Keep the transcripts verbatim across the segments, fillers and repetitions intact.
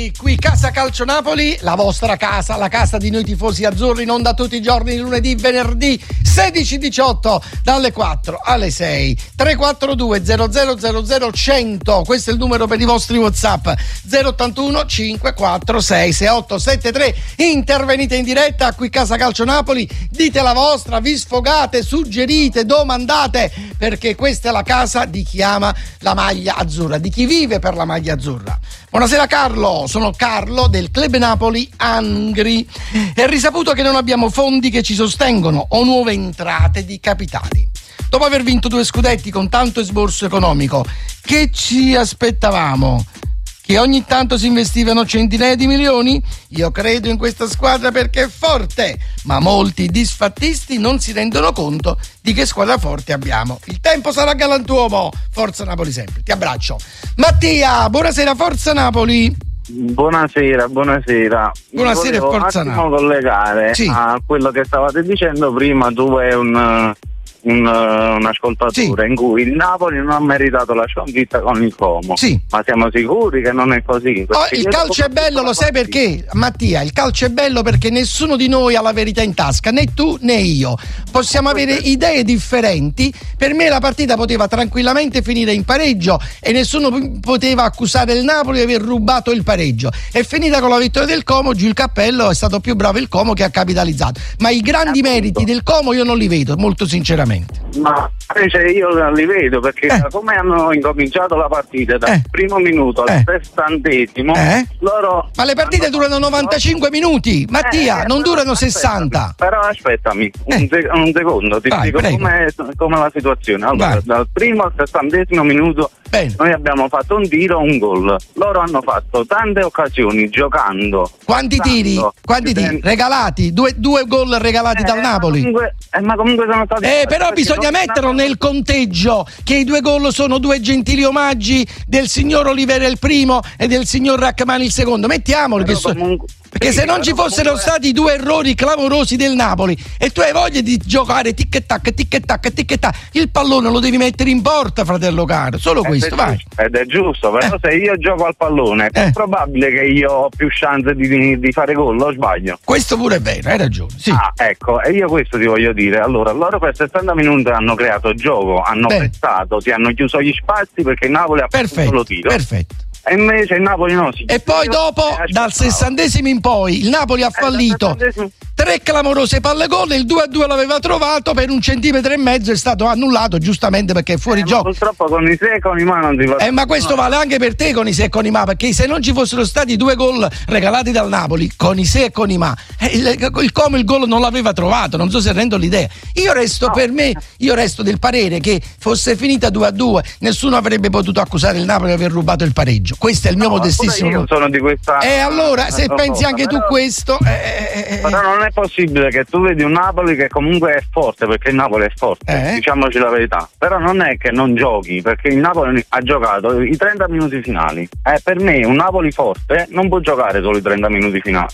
Napoli, qui Casa Calcio Napoli, la vostra casa, la casa di noi tifosi azzurri, in onda tutti i giorni, lunedì, venerdì, sedici diciotto, dalle quattro alle sei. tre quattro due zero zero zero zero cento, questo è il numero per i vostri WhatsApp. zero ottantuno cinquantaquattro sei sessantotto settantatré. Intervenite in diretta qui Casa Calcio Napoli, dite la vostra, vi sfogate, suggerite, domandate, perché questa è la casa di chi ama la maglia azzurra, di chi vive per la maglia azzurra. Buonasera Carlo, sono Carlo del Club Napoli Angri. È risaputo che non abbiamo fondi che ci sostengono o nuove entrate di capitali. Dopo aver vinto due scudetti con tanto esborso economico, che ci aspettavamo? Che ogni tanto si investivano centinaia di milioni? Io credo in questa squadra perché è forte, ma molti disfattisti non si rendono conto di che squadra forte abbiamo. Il tempo sarà galantuomo, forza Napoli sempre, ti abbraccio. Mattia, buonasera, forza Napoli. Buonasera, buonasera. Buonasera, volevo forza un attimo Napoli. collegare Sì. a quello che stavate dicendo prima, tu e un... Un, un ascoltatore, sì, in cui il Napoli non ha meritato la sconfitta con il Como. Sì. Ma siamo sicuri che non è così? Oh, il calcio è bello, lo sai perché, Mattia? Il calcio è bello perché nessuno di noi ha la verità in tasca, né tu né io. Possiamo avere idee differenti. Per me la partita poteva tranquillamente finire in pareggio e nessuno p- poteva accusare il Napoli di aver rubato il pareggio. È finita con la vittoria del Como, giù il cappello, è stato più bravo il Como che ha capitalizzato. Ma i grandi meriti del Como io non li vedo, molto sinceramente. Ma invece io li vedo perché eh. come hanno incominciato la partita dal eh. primo minuto al eh. sessantesimo eh. loro ma le partite hanno... durano novantacinque minuti, Mattia, eh, non durano aspettami, sessanta. Però aspettami un, eh. se- un secondo, ti Vai, dico com'è, com'è la situazione. Allora, Vai. dal primo al sessantesimo minuto Bene. noi abbiamo fatto un tiro, un gol. Loro hanno fatto tante occasioni giocando. Quanti stando, tiri? Quanti tiri? chiudendo. Regalati? Due, due gol regalati Eh, dal Napoli. Ma comunque, eh, ma comunque sono stati. Eh, però perché bisogna non- metterlo nel conteggio che i due gol sono due gentili omaggi del signor Olivera il primo e del signor Rachmani il secondo. Mettiamoli Però che so- comunque- perché sì, se non però ci fossero comunque- stati due errori clamorosi del Napoli e tu hai voglia di giocare tic e tac, tic e tac, tic e tac, il pallone lo devi mettere in porta, fratello caro. Solo Ed questo, è vai. giusto, ed è giusto, però Eh. se io gioco al pallone è Eh. probabile che io ho più chance di, di, di fare gol, o sbaglio? Questo pure è vero, hai ragione. Sì. Ah, ecco, e io questo ti voglio dire. Allora, loro per sessanta minuti hanno creato gioco, hanno Bene. pressato, ti hanno chiuso gli spazi perché il Napoli ha fatto un Perfetto, solo tiro. perfetto. E invece il Napoli no. Si E poi dopo, dal sessantesimo in poi, il Napoli ha fallito tre clamorose palle gol e il due a due l'aveva trovato, per un centimetro e mezzo è stato annullato, giustamente perché è fuori eh, gioco. Purtroppo con i se e con i ma non si fa. Eh, ma questo vale anche per te con i se e con i ma, perché se non ci fossero stati due gol regalati dal Napoli con i se e con i ma, eh, il, il Como il gol non l'aveva trovato, non so se rendo l'idea. Io resto No. per me, io resto del parere che fosse finita due a due, nessuno avrebbe potuto accusare il Napoli di aver rubato il pareggio. Questo è il mio No, modestissimo. io sono di questa. E allora, se eh, pensi anche però, tu questo, eh, eh, Però non è possibile che tu vedi un Napoli che comunque è forte, perché il Napoli è forte, Eh? diciamoci la verità. Però non è che non giochi, perché il Napoli ha giocato i trenta minuti finali. Eh, per me un Napoli forte non può giocare solo i trenta minuti finali.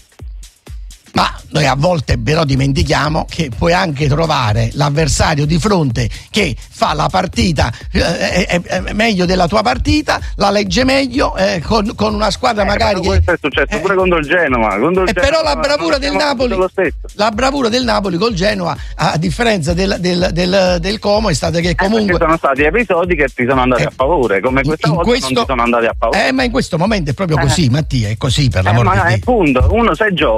ma noi a volte però dimentichiamo che puoi anche trovare l'avversario di fronte che fa la partita eh, è, è meglio della tua partita, la legge meglio, eh, con, con una squadra Eh, magari però che questo è successo eh, pure contro il Genova, contro il e Genova, però la bravura non del abbiamo Napoli fatto lo stesso. la bravura del Napoli col Genoa, a differenza del, del, del, del Como, è stata che Eh, comunque perché sono stati episodi che ti sono andati Eh, a favore, come questa in volta questo- non ti sono andati a favore. eh ma in questo momento è proprio Eh. così, Mattia, è così, per Eh, l'amor ma di è Dio. appunto, uno se gioca